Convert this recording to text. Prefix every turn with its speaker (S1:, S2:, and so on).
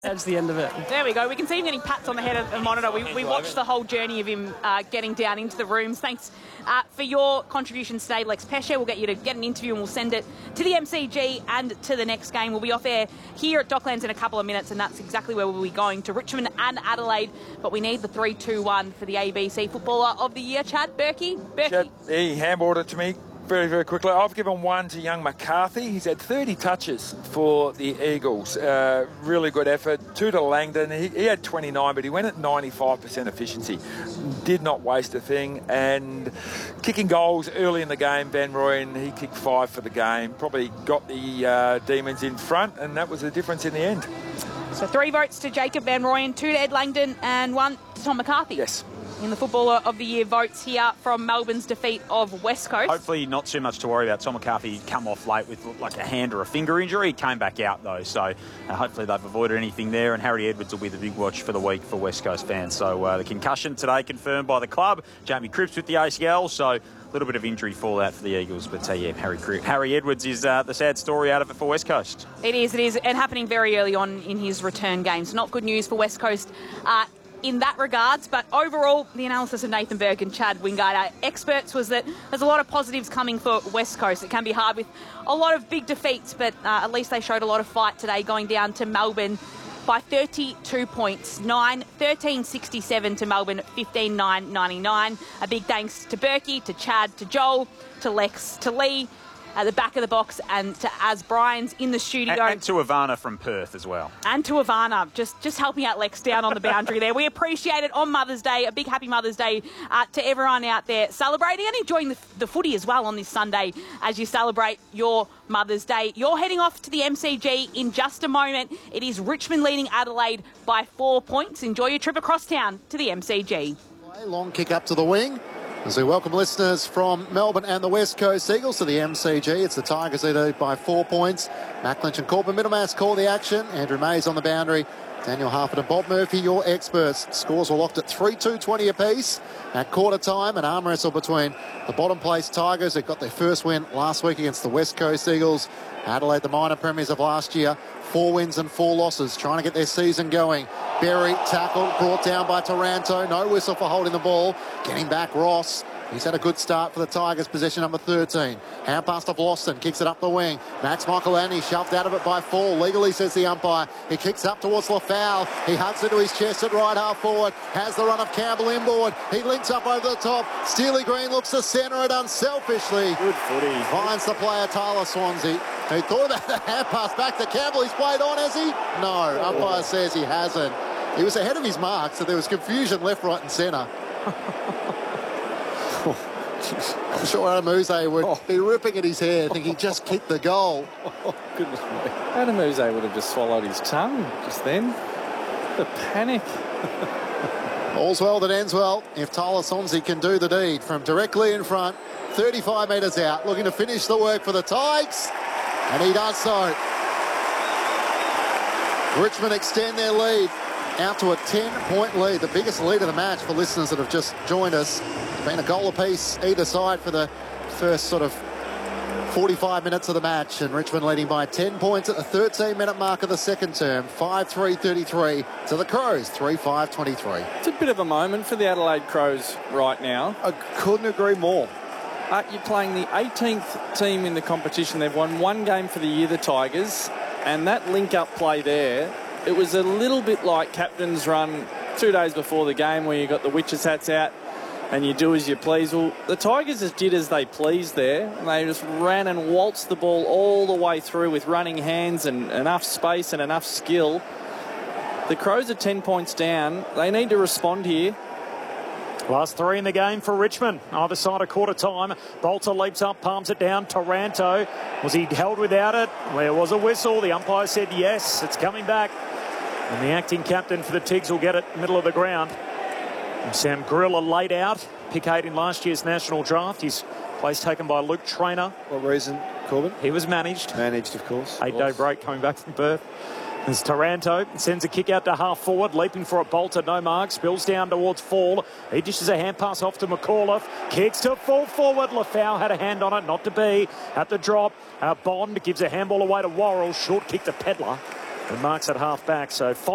S1: That's the end of it.
S2: There we go. We can see him getting pats on the head of the monitor. We watched the whole journey of him getting down into the rooms. Thanks for your contributions today, Lex Pesce. We'll get you to get an interview and we'll send it to the MCG and to the next game. We'll be off air here at Docklands in a couple of minutes, and that's exactly where we'll be going, to Richmond and Adelaide. But we need the 3-2-1 for the ABC Footballer of the Year. Chad, Berkey?
S3: Chad, he handballed it to me very, very quickly. I've given one to young McCarthy. He's had 30 touches for the Eagles. Really good effort. 2 to Langdon. He had 29, but he went at 95% efficiency. Did not waste a thing. And kicking goals early in the game, Van Rooyen, he kicked 5 for the game. Probably got the Demons in front, and that was the difference in the end.
S2: So 3 votes to Jacob Van Rooyen, 2 to Ed Langdon, and 1 to Tom McCarthy.
S3: Yes.
S2: In the Footballer of the Year votes here from Melbourne's defeat of West Coast.
S4: Hopefully not too much to worry about. Tom McCarthy come off late with like a hand or a finger injury. He came back out though, so hopefully they've avoided anything there. And Harry Edwards will be the big watch for the week for West Coast fans. So the concussion today confirmed by the club. Jamie Cripps with the ACL, so a little bit of injury fallout for the Eagles. But yeah, Harry Edwards is the sad story out of it for West Coast.
S2: It is, and happening very early on in his return games. Not good news for West Coast in that regards, but overall, the analysis of Nathan Burke and Chad Wingard, our experts, was that there's a lot of positives coming for West Coast. It can be hard with a lot of big defeats, but at least they showed a lot of fight today, going down to Melbourne by 32 points, 13-67 to Melbourne, 15-99. A big thanks to Berkey, to Chad, to Joel, to Lex, to Lee at the back of the box, and to Az Bryans in the studio.
S4: And to Ivana from Perth as well.
S2: And to Ivana, just helping out Lex down on the boundary there. We appreciate it on Mother's Day. A big happy Mother's Day to everyone out there celebrating and enjoying the footy as well on this Sunday as you celebrate your Mother's Day. You're heading off to the MCG in just a moment. It is Richmond leading Adelaide by 4 points. Enjoy your trip across town to the MCG.
S5: Long kick up to the wing. As we welcome listeners from Melbourne and the West Coast Eagles to the MCG. It's the Tigers lead by 4 points. Matt Lynch and Corbin Middlemass call the action. Andrew Mays on the boundary. Daniel Harford and Bob Murphy, your experts. Scores were locked at 3-2-20 apiece. At quarter time, an arm wrestle between the bottom place Tigers, who got their first win last week against the West Coast Eagles. Adelaide, the minor premiers of last year. 4 wins and 4 losses, trying to get their season going. Berry tackled, brought down by Taranto. No whistle for holding the ball. Getting back Ross. He's had a good start for the Tigers, possession number 13. Hand pass to Vlausten, kicks it up the wing. Max Michaelani shoved out of it by 4. Legally, says the umpire. He kicks up towards Lafau. He hugs into his chest at right half forward. Has the run of Campbell inboard. He links up over the top. Steely Green looks to centre it unselfishly.
S4: Good footy.
S5: Finds the player Tyler Swansea. He thought about the hand pass back to Campbell. He's played on, has he? No, umpire says he hasn't. He was ahead of his mark, so there was confusion left, right and centre. I'm sure Adam Uze would be ripping at his hair, thinking he just kicked the goal.
S1: Oh, goodness me. Adam Uze would have just swallowed his tongue just then. The panic.
S5: All's well that ends well if Tyler Swansea can do the deed from directly in front, 35 metres out, looking to finish the work for the Tigers, and he does so. Richmond extend their lead out to a 10-point lead, the biggest lead of the match for listeners that have just joined us. It's been a goal apiece either side for the first sort of 45 minutes of the match, and Richmond leading by 10 points at the 13-minute mark of the second term. 5-3-33 to the Crows, 3-5-23.
S1: It's a bit of a moment for the Adelaide Crows right now.
S6: I couldn't agree more.
S1: You're playing the 18th team in the competition. They've won 1 game for the year, the Tigers, and that link-up play there, it was a little bit like captain's run 2 days before the game where you got the witches' hats out and you do as you please. Well, the Tigers just did as they pleased there. And they just ran and waltzed the ball all the way through with running hands and enough space and enough skill. The Crows are 10 points down. They need to respond here.
S7: Last 3 in the game for Richmond. Either side of quarter time. Bolter leaps up, palms it down. Taranto. Was he held without it? There was a whistle. The umpire said yes, it's coming back. And the acting captain for the Tigs will get it middle of the ground. And Sam Grilla laid out. Pick 8 in last year's national draft. His place taken by Luke Traynor.
S6: What reason, Corbin?
S7: He was managed.
S6: Managed, of course.
S7: 8-day break coming back from Perth. As Taranto sends a kick out to half forward, leaping for it, Bolter, no mark, spills down towards Fall. He dishes a hand pass off to McAuliffe, kicks to full forward. Lafau had a hand on it, not to be. At the drop, Bond gives a handball away to Worrell, short kick to Pedler, and marks at half back. So